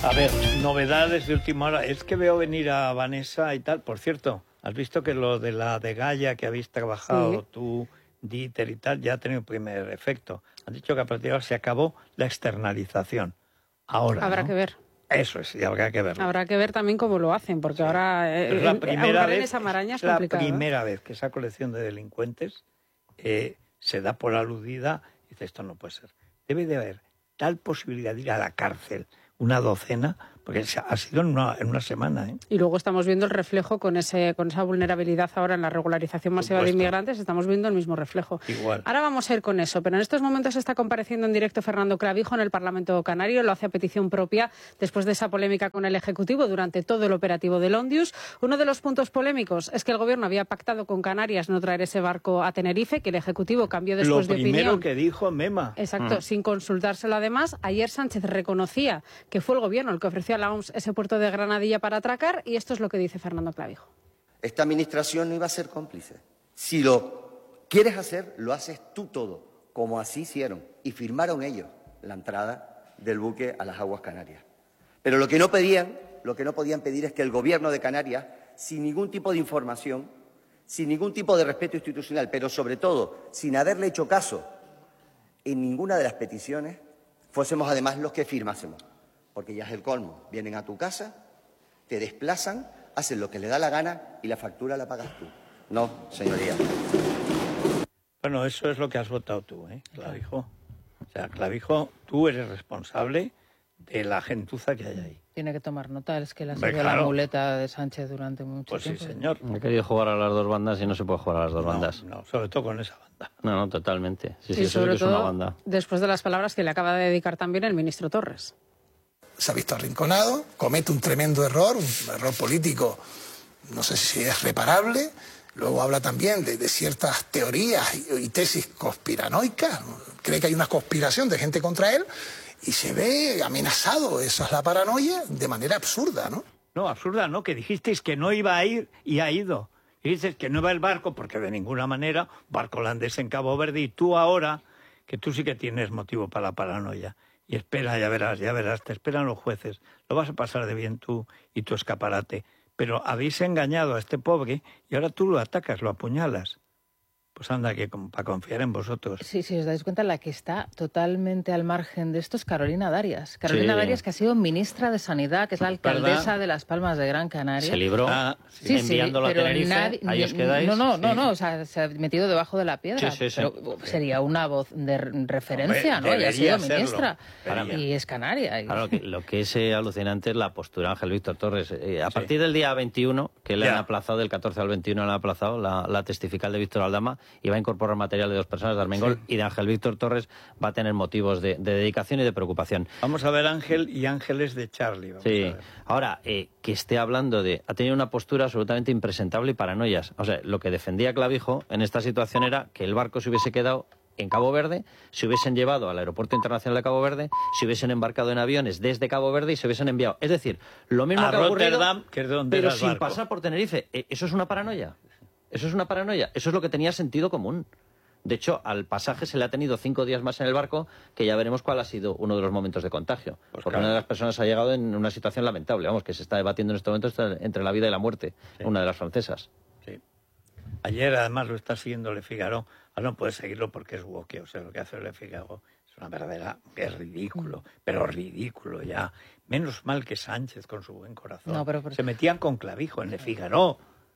A ver, novedades de última hora. Es que veo venir a Vanessa y tal. Por cierto, ¿has visto que lo de la de Gaia que habéis trabajado tú, Dieter y tal, ya ha tenido primer efecto? Han dicho que a partir de ahora se acabó la externalización. Ahora, Habrá ¿no? que ver. Eso es, y habrá que verlo. Habrá que ver también cómo lo hacen, porque ahora Es la primera vez, esa maraña es la complicado. primera vez que esa colección de delincuentes se da por aludida y dice, esto no puede ser. Debe de haber tal posibilidad de ir a la cárcel, una docena, porque ha sido en una semana. Y luego estamos viendo el reflejo con esa vulnerabilidad ahora en la regularización masiva de inmigrantes, estamos viendo el mismo reflejo. Igual. Ahora vamos a ir con eso, pero en estos momentos está compareciendo en directo Fernando Clavijo en el Parlamento Canario, lo hace a petición propia después de esa polémica con el Ejecutivo durante todo el operativo del Ondius. Uno de los puntos polémicos es que el Gobierno había pactado con Canarias no traer ese barco a Tenerife, que el Ejecutivo cambió después de opinión. Lo primero que dijo Mema. Exacto, sin consultárselo además. Ayer Sánchez reconocía que fue el Gobierno el que ofreció a la OMS ese puerto de Granadilla para atracar, y esto es lo que dice Fernando Clavijo. Esta administración no iba a ser cómplice. Si lo quieres hacer, lo haces tú todo, como así hicieron, y firmaron ellos la entrada del buque a las aguas canarias. Pero lo que no podían pedir es que el Gobierno de Canarias, sin ningún tipo de información, sin ningún tipo de respeto institucional, pero sobre todo sin haberle hecho caso en ninguna de las peticiones, fuésemos además los que firmásemos. Porque ya es el colmo. Vienen a tu casa, te desplazan, hacen lo que les da la gana y la factura la pagas tú. No, señoría. Bueno, eso es lo que has votado tú, Clavijo. O sea, Clavijo, tú eres responsable de la gentuza que hay ahí. Tiene que tomar nota, es que le ha sido la muleta de Sánchez durante mucho tiempo. Pues sí, señor. He querido jugar a las dos bandas y no se puede jugar a las dos bandas. No, sobre todo con esa banda. No, totalmente. Sí, Y eso sobre sí que es todo, una banda. después de las palabras que le acaba de dedicar también el ministro Torres. Se ha visto arrinconado, comete un tremendo error, un error político, no sé si es reparable. Luego habla también de ciertas teorías y tesis conspiranoicas. Cree que hay una conspiración de gente contra él y se ve amenazado. Esa es la paranoia de manera absurda, ¿no? No, absurda, ¿no? Que dijisteis que no iba a ir y ha ido. Y dices que no va el barco porque de ninguna manera, barco holandés en Cabo Verde, y tú ahora, que tú sí que tienes motivo para la paranoia. Y espera, ya verás, te esperan los jueces. Lo vas a pasar de bien tú y tu escaparate. Pero habéis engañado a este pobre y ahora tú lo atacas, lo apuñalas. Pues anda, que para confiar en vosotros. Sí, si os dais cuenta, la que está totalmente al margen de esto es Carolina Darias. Carolina Darias, que ha sido ministra de Sanidad, que es la alcaldesa de Las Palmas de Gran Canaria. Se libró enviándolo a Tenerife, ahí os quedáis. No, o sea, se ha metido debajo de la piedra. Pero sería una voz de referencia, ¿no? Ella ha sido ministra y es canaria. Claro, lo que es alucinante es la postura de Ángel Víctor Torres. A partir del día 21, que le han aplazado, del 14 al 21 le han aplazado, la testifical de Víctor Aldama, y va a incorporar material de dos personas, de Armengol y de Ángel Víctor Torres, va a tener motivos de dedicación y de preocupación. Vamos a ver Ángel y Ángeles de Charlie. Ahora, que esté hablando ha tenido una postura absolutamente impresentable y paranoias. O sea, lo que defendía Clavijo en esta situación era que el barco se hubiese quedado en Cabo Verde, se hubiesen llevado al Aeropuerto Internacional de Cabo Verde, se hubiesen embarcado en aviones desde Cabo Verde y se hubiesen enviado. Es decir, lo mismo que ha ocurrido, Rotterdam, que es de donde pero sin pasar por Tenerife. ¿Eso es una paranoia? Eso es una paranoia. Eso es lo que tenía sentido común. De hecho, al pasaje se le ha tenido 5 días más en el barco, que ya veremos cuál ha sido uno de los momentos de contagio. Porque una de las personas ha llegado en una situación lamentable, que se está debatiendo en este momento entre la vida y la muerte, una de las francesas. Sí. Ayer, además, lo está siguiendo Le Figaro. No puede seguirlo porque es woke, o sea, lo que hace Le Figaro es una verdadera... es ridículo, pero ridículo ya. Menos mal que Sánchez, con su buen corazón, se metían con Clavijo en Le Figaro.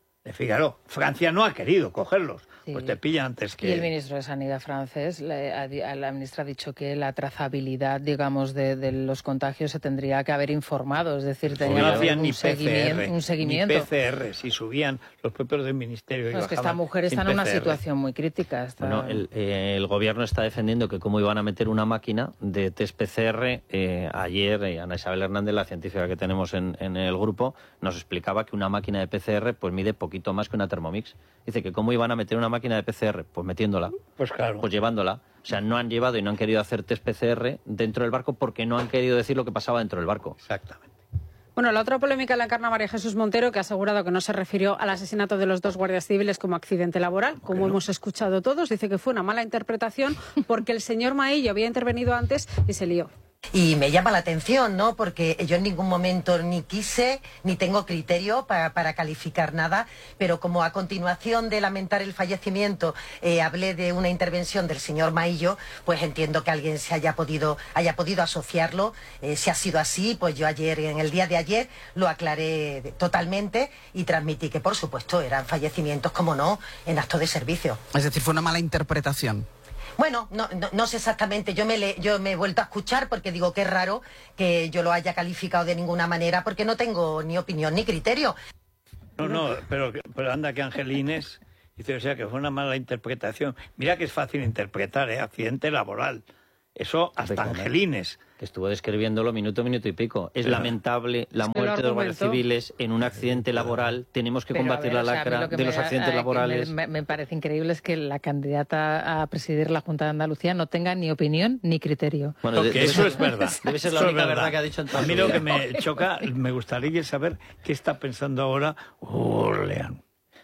Francia no ha querido cogerlos, pues te pilla antes que... Y el ministro de Sanidad francés, la ministra ha dicho que la trazabilidad, digamos, de los contagios se tendría que haber informado, es decir, no hacían un seguimiento. Ni PCR, si subían los propios del ministerio. Es que esta mujer está en una situación muy crítica. Bueno, el gobierno está defendiendo que cómo iban a meter una máquina de test PCR. Ayer Ana Isabel Hernández, la científica que tenemos en el grupo, nos explicaba que una máquina de PCR pues mide poquito más que una Thermomix. Dice que cómo iban a meter una máquina de PCR, pues metiéndola, pues claro, pues llevándola. O sea, no han llevado y no han querido hacer test PCR dentro del barco porque no han querido decir lo que pasaba dentro del barco. Exactamente. Bueno, la otra polémica la encarna María Jesús Montero, que ha asegurado que no se refirió al asesinato de los 2 guardias civiles como accidente laboral, como hemos escuchado todos. Dice que fue una mala interpretación porque el señor Maillo había intervenido antes y se lió. Y me llama la atención, ¿no? Porque yo en ningún momento ni quise, ni tengo criterio para calificar nada, pero como a continuación de lamentar el fallecimiento hablé de una intervención del señor Maillo, pues entiendo que alguien haya podido asociarlo. Si ha sido así, pues yo en el día de ayer, lo aclaré totalmente y transmití que, por supuesto, eran fallecimientos, como no, en acto de servicio. Es decir, fue una mala interpretación. Bueno, no sé exactamente, yo me he vuelto a escuchar porque digo que es raro que yo lo haya calificado de ninguna manera porque no tengo ni opinión ni criterio. No, pero anda que Angelines dice, o sea, que fue una mala interpretación. Mira que es fácil interpretar, accidente laboral. Eso hasta Angelines. Que estuvo describiéndolo minuto y pico. Es lamentable la muerte de los guardias civiles en un accidente laboral. Tenemos que combatir la lacra de los accidentes laborales. Me parece increíble es que la candidata a presidir la Junta de Andalucía no tenga ni opinión ni criterio. Bueno, eso es verdad. Debe ser la única verdad que ha dicho en toda A mí su lo vida. que me choca, me gustaría saber qué está pensando ahora Orleán.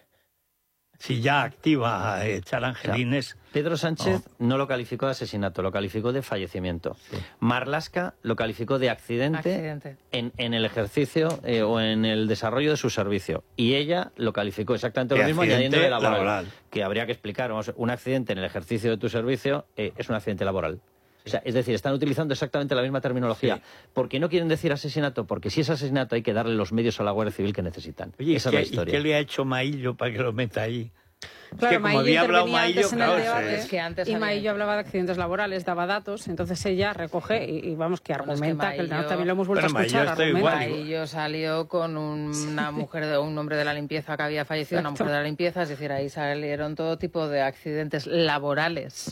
Si ya activa a echar Angelines... Pedro Sánchez no lo calificó de asesinato, lo calificó de fallecimiento. Sí. Marlaska lo calificó de accidente. En el ejercicio o en el desarrollo de su servicio. Y ella lo calificó exactamente lo mismo, añadiendo de laboral. Que habría que explicar, un accidente en el ejercicio de tu servicio es un accidente laboral. O sea, es decir, están utilizando exactamente la misma terminología. Sí. ¿Por qué no quieren decir asesinato? Porque si es asesinato hay que darle los medios a la Guardia Civil que necesitan. Oye, esa es la historia. ¿Y qué le ha hecho Maillo para que lo meta ahí? Claro, es que como había hablado Maillo, y Maillo hablaba de accidentes laborales, daba datos, entonces ella recoge y vamos, que argumenta, que también lo hemos vuelto a escuchar. Maillo salió con una mujer, un hombre de la limpieza que había fallecido, una mujer de la limpieza, es decir, ahí salieron todo tipo de accidentes laborales.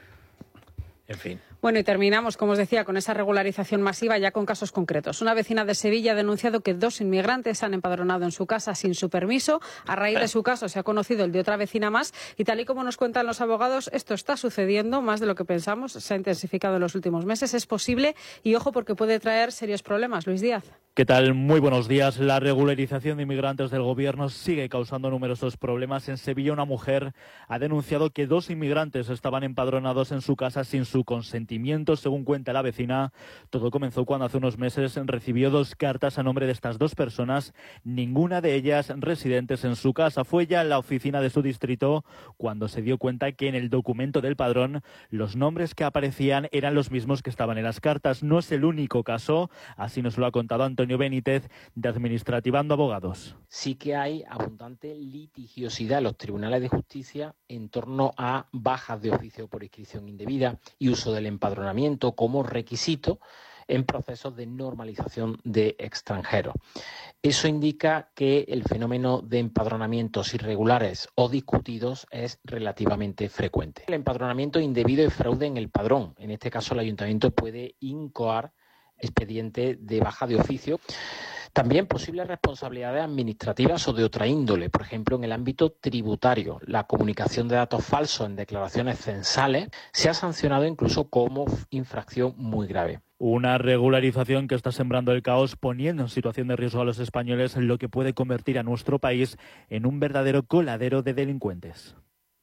En fin. Bueno, y terminamos, como os decía, con esa regularización masiva ya con casos concretos. Una vecina de Sevilla ha denunciado que 2 inmigrantes han empadronado en su casa sin su permiso. A raíz de su caso se ha conocido el de otra vecina más y tal y como nos cuentan los abogados, esto está sucediendo más de lo que pensamos. Se ha intensificado en los últimos meses. Es posible y ojo porque puede traer serios problemas. Luis Díaz. ¿Qué tal? Muy buenos días. La regularización de inmigrantes del gobierno sigue causando numerosos problemas. En Sevilla una mujer ha denunciado que 2 inmigrantes estaban empadronados en su casa sin su consentimiento. Según cuenta la vecina, todo comenzó cuando hace unos meses recibió 2 cartas a nombre de estas 2 personas, ninguna de ellas residentes en su casa. Fue ya en la oficina de su distrito cuando se dio cuenta que en el documento del padrón los nombres que aparecían eran los mismos que estaban en las cartas. No es el único caso, así nos lo ha contado Antonio Benítez, de Administrativando Abogados. Sí que hay abundante litigiosidad en los tribunales de justicia en torno a bajas de oficio por inscripción indebida y uso del empadronamiento como requisito en procesos de normalización de extranjeros. Eso indica que el fenómeno de empadronamientos irregulares o discutidos es relativamente frecuente. El empadronamiento indebido es fraude en el padrón. En este caso, el ayuntamiento puede incoar expediente de baja de oficio. También posibles responsabilidades administrativas o de otra índole, por ejemplo, en el ámbito tributario. La comunicación de datos falsos en declaraciones censales se ha sancionado incluso como infracción muy grave. Una regularización que está sembrando el caos, poniendo en situación de riesgo a los españoles, lo que puede convertir a nuestro país en un verdadero coladero de delincuentes.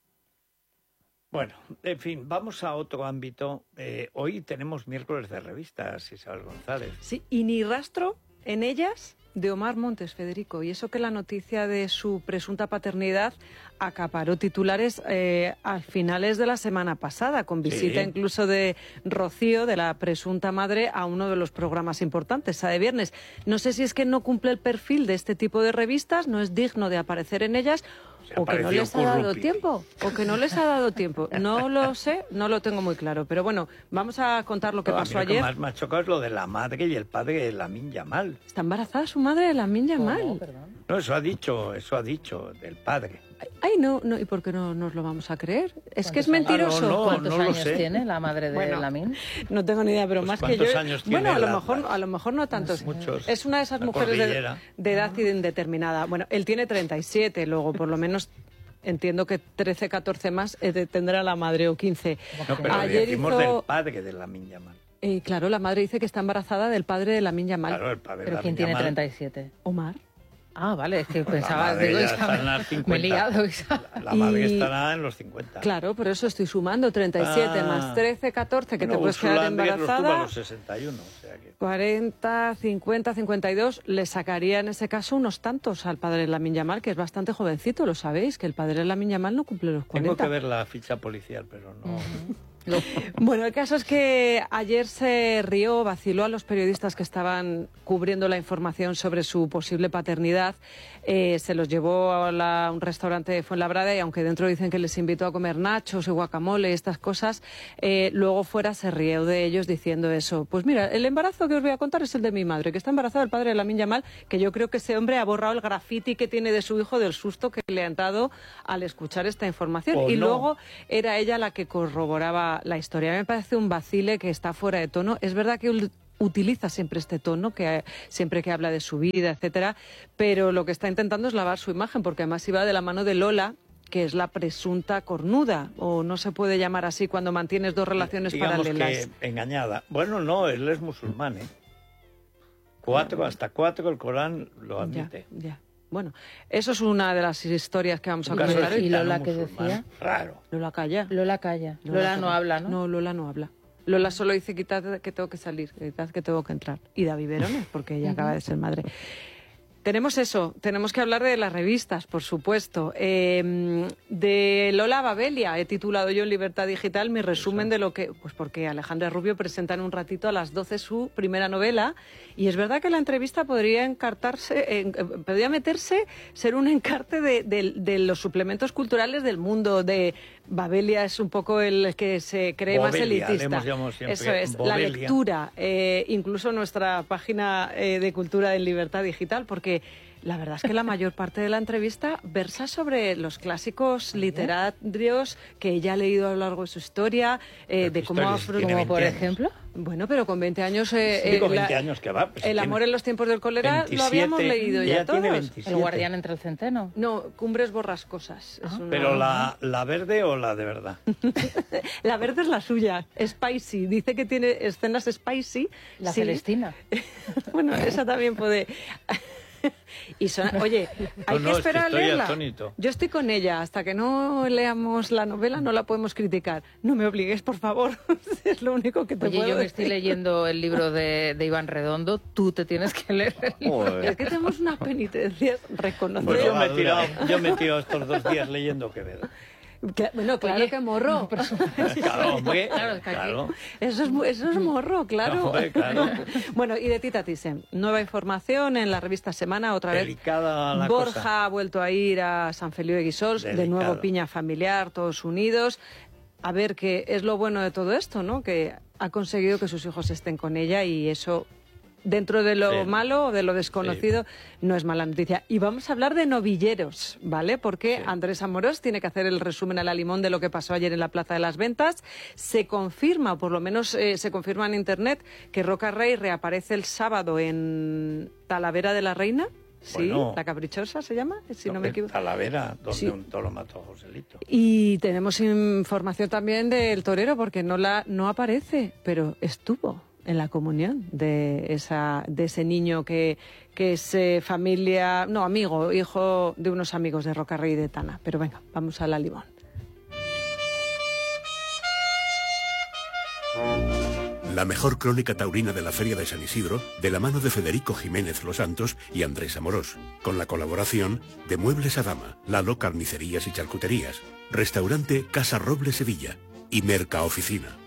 Bueno, en fin, vamos a otro ámbito. Hoy tenemos miércoles de revistas, Isabel González. Sí, y ni rastro en ellas de Omar Montes, Federico. Y eso que la noticia de su presunta paternidad acaparó titulares a finales de la semana pasada, con visita incluso de Rocío, de la presunta madre, a uno de los programas importantes, a de viernes. No sé si es que no cumple el perfil de este tipo de revistas, no es digno de aparecer en ellas, o que no les ha dado tiempo, No lo sé, no lo tengo muy claro. Pero bueno, vamos a contar lo que pasó ayer. Lo que más me ha chocado es lo de la madre y el padre de Lamine Yamal. ¿Está embarazada su madre de Lamine Yamal? No, eso ha dicho del padre. Ay, no, ¿y por qué no nos lo vamos a creer? Es que es mentiroso. ¿Cuántos años tiene la madre de Lamine? No tengo ni idea, pero pues más que yo. Años tiene a lo mejor no tantos. Muchos, es una de esas mujeres de edad indeterminada. Bueno, él tiene 37, luego por lo menos entiendo que 13, 14 más tendrá la madre o 15. No, pero ayer decimos del padre de Lamine Yamal. Claro, la madre dice que está embarazada del padre de Lamine Yamal. Claro, el padre ¿Pero quién tiene 37? Omar. Ah, vale, es que La pensaba... madre digo, ya Isa, está en las 50. me he liado, Isa. La madre estará en los 50. Claro, por eso estoy sumando 37 más 13, 14, que te puedes quedar embarazada. Estuvo a los 61, o sea que... 40, 50, 52, le sacaría en ese caso unos tantos al padre Lamine Yamal, que es bastante jovencito, lo sabéis, que el padre Lamine Yamal no cumple los 40. Tengo que ver la ficha policial, pero no... Bueno, el caso es que ayer se rió, vaciló a los periodistas que estaban cubriendo la información sobre su posible paternidad. Se los llevó a un restaurante de Fuenlabrada y aunque dentro dicen que les invitó a comer nachos y guacamole y estas cosas, luego fuera se rió de ellos diciendo eso. Pues mira, el embarazo que os voy a contar es el de mi madre, que está embarazada del padre de Lamine Yamal, que yo creo que ese hombre ha borrado el graffiti que tiene de su hijo del susto que le han dado al escuchar esta información. Y luego era ella la que corroboraba la historia. A mí me parece un vacile que está fuera de tono. Es verdad que utiliza siempre este tono, que siempre que habla de su vida, etcétera, pero lo que está intentando es lavar su imagen, porque además iba de la mano de Lola, que es la presunta cornuda, o no se puede llamar así cuando mantienes dos relaciones paralelas. Que engañada. Bueno, no, él es musulmán, ¿eh? Hasta 4 el Corán lo admite. Ya. Bueno, eso es una de las historias que vamos a contar. ¿Y Lola qué decía? Raro. Lola calla. Lola no habla, ¿no? No, Lola no habla. Lola solo dice quitad que tengo que salir, quitad que tengo que entrar. Y David Verones, porque ella acaba de ser madre. Tenemos eso, tenemos que hablar de las revistas, por supuesto. De Lola Babelia he titulado yo en Libertad Digital mi resumen de lo que... Pues porque Alejandra Rubio presenta en un ratito a las 12 su primera novela y es verdad que la entrevista podría podría meterse, ser un encarte de los suplementos culturales del mundo. De Babelia es un poco el que se cree Bobelia, más elitista. Eso es, Bobelia. La lectura, incluso nuestra página de cultura en Libertad Digital, porque la verdad es que la mayor parte de la entrevista versa sobre los clásicos literarios que ella ha leído a lo largo de su historia, de cómo como por ejemplo. Bueno, pero con 20 años... Digo 20 años que va. Pues el amor en los tiempos del cólera 27, lo habíamos leído ya todos. 27. El guardián entre el centeno. No, Cumbres borrascosas. Pero la verde o la de verdad. La verde es la suya, spicy. Dice que tiene escenas spicy. La Celestina. Bueno, esa también puede... Y oye, hay que esperar a leerla. Atónito. Yo estoy con ella. Hasta que no leamos la novela no la podemos criticar. No me obligues, por favor. Es lo único que te puedo yo me decir. estoy leyendo el libro de Iván Redondo. Tú te tienes que leer el libro. Es que tenemos unas penitencias reconocidas. Pues yo me he tirado estos 2 días leyendo Quevedo. Bueno, claro. Oye, que morro. Claro, hombre, claro. Eso es morro, claro. Hombre, claro. Bueno, y de Tita Thyssen, nueva información en la revista Semana, otra Delicada vez. La Borja cosa. Ha vuelto a ir a San Feliu de Guíxols, de nuevo piña familiar, todos unidos. A ver qué es lo bueno de todo esto, ¿no? Que ha conseguido que sus hijos estén con ella y eso... Dentro de lo malo o de lo desconocido, no es mala noticia. Y vamos a hablar de novilleros, ¿vale? Porque Andrés Amorós tiene que hacer el resumen a la limón de lo que pasó ayer en la Plaza de las Ventas. Se confirma, o por lo menos se confirma en Internet, que Roca Rey reaparece el sábado en Talavera de la Reina. Sí, bueno, La Caprichosa se llama, si no me equivoco. Talavera, donde un toro mató a Joselito. Y tenemos información también del torero, porque no aparece, pero estuvo en la comunión de ese niño que es hijo de unos amigos de Roca Rey y de Tana. Pero venga, vamos a la limón. La mejor crónica taurina de la Feria de San Isidro, de la mano de Federico Jiménez Los Santos y Andrés Amorós, con la colaboración de Muebles a Dama, Lalo Carnicerías y Charcuterías, Restaurante Casa Roble Sevilla y Merca Oficina.